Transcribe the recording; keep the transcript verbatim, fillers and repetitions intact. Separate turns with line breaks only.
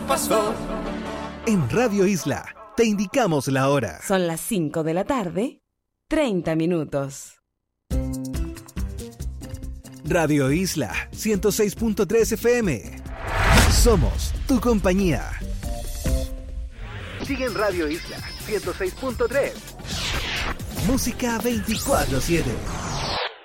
pasó.
En Radio Isla te indicamos la hora.
Son las cinco de la tarde, treinta minutos.
Radio Isla ciento seis punto tres F M. Somos tu compañía. Sigue en Radio Isla ciento seis punto tres. Música veinticuatro siete.